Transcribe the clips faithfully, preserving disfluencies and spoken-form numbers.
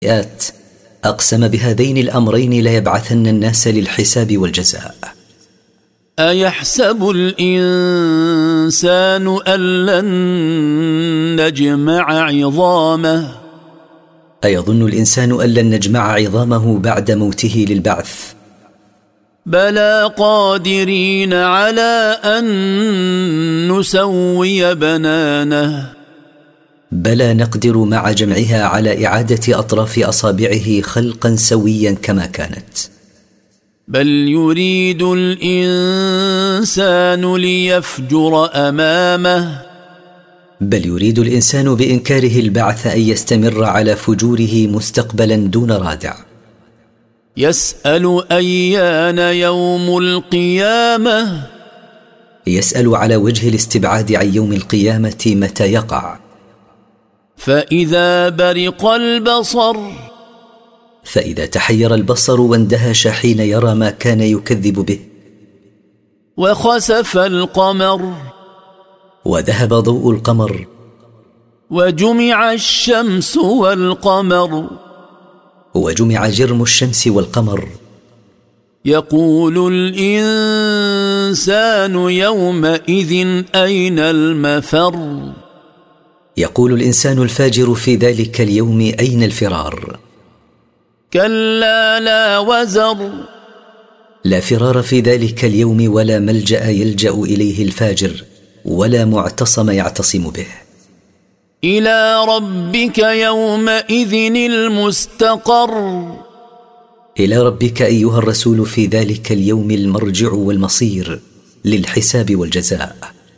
آت أقسم بهذين الأمرين ليبعثن الناس للحساب والجزاء. أيحسب الإنسان أن لن نجمع عظامه أيظن الإنسان أن لن نجمع عظامه بعد موته للبعث؟ بلى قادرين على أن نسوي بنانه بلى نقدر مع جمعها على إعادة أطراف أصابعه خلقا سويا كما كانت. بل يريد الإنسان ليفجر أمامه بل يريد الإنسان بإنكاره البعث أن يستمر على فجوره مستقبلا دون رادع. يسأل أيان يوم القيامة يسأل على وجه الاستبعاد عن يوم القيامة متى يقع. فإذا برق البصر فإذا تحير البصر واندهش حين يرى ما كان يكذب به. وخسف القمر وذهب ضوء القمر. وجمع الشمس والقمر وجمع جرم الشمس والقمر. يقول الإنسان يومئذ أين المفر يقول الإنسان الفاجر في ذلك اليوم أين الفرار. كلا لا وزر لا فرار في ذلك اليوم ولا ملجأ يلجأ إليه الفاجر ولا معتصم يعتصم به. إلى ربك يومئذ المستقر إلى ربك أيها الرسول في ذلك اليوم المرجع والمصير للحساب والجزاء.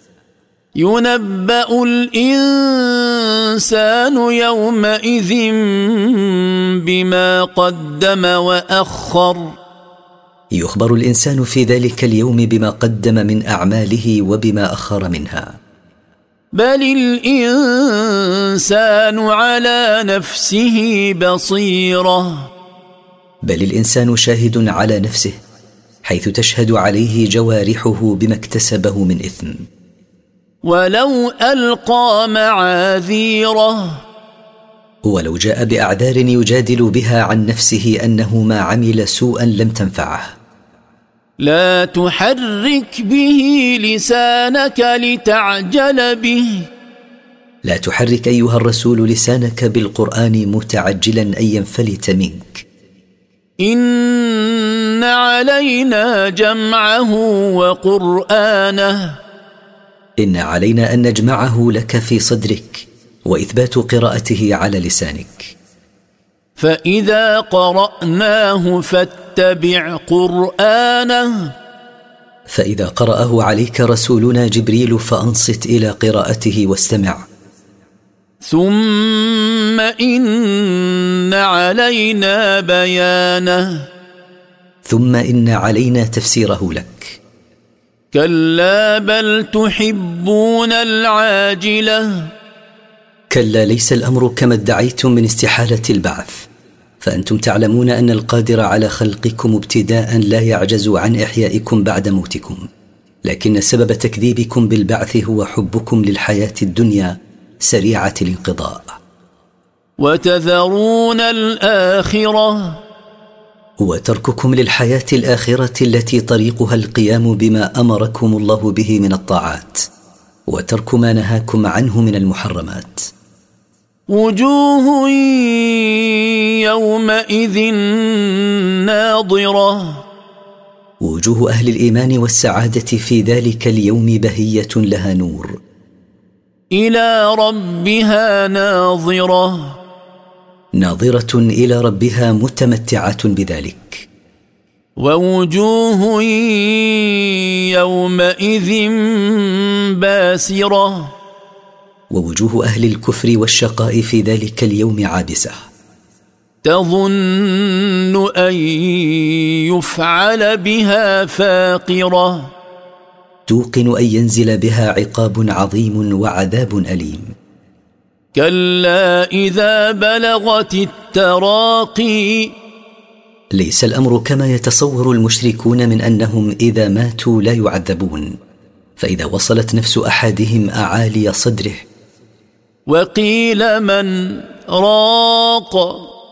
ينبأ الإنسان يومئذ بما قدم وأخر يخبر الإنسان في ذلك اليوم بما قدم من أعماله وبما أخر منها. بل الإنسان على نفسه بصيرة بل الإنسان شاهد على نفسه حيث تشهد عليه جوارحه بما اكتسبه من إثم. ولو ألقى معاذيره ولو جاء بأعذار يجادل بها عن نفسه أنه ما عمل سوءا لم تنفعه. لا تحرك به لسانك لتعجل به لا تحرك أيها الرسول لسانك بالقرآن متعجلا أن ينفلت منك. إن علينا جمعه وقرآنه إن علينا أن نجمعه لك في صدرك وإثبات قراءته على لسانك. فإذا قرأناه فاتبع قرآنه فإذا قرأه عليك رسولنا جبريل فأنصت إلى قراءته واستمع. ثم إن علينا بيانه ثم إن علينا تفسيره لك. كلا بل تحبون العاجلة كلا ليس الأمر كما ادعيتم من استحالة البعث، فأنتم تعلمون أن القادر على خلقكم ابتداء لا يعجز عن إحيائكم بعد موتكم، لكن سبب تكذيبكم بالبعث هو حبكم للحياة الدنيا سريعة الانقضاء. وتذرون الآخرة وترككم للحياة الآخرة التي طريقها القيام بما أمركم الله به من الطاعات وترك ما نهاكم عنه من المحرمات. وجوه يومئذ ناضرة وجوه أهل الإيمان والسعادة في ذلك اليوم بهية لها نور. إلى ربها ناظرة ناظرة إلى ربها متمتعة بذلك. ووجوه يومئذ باسرة ووجوه أهل الكفر والشقاء في ذلك اليوم عابسة تظن أن يفعل بها فاقرة توقن أن ينزل بها عقاب عظيم وعذاب أليم. كلا إذا بلغت التراقي ليس الأمر كما يتصور المشركون من أنهم إذا ماتوا لا يعذبون، فإذا وصلت نفس أحدهم أعالي صدره وقيل من راق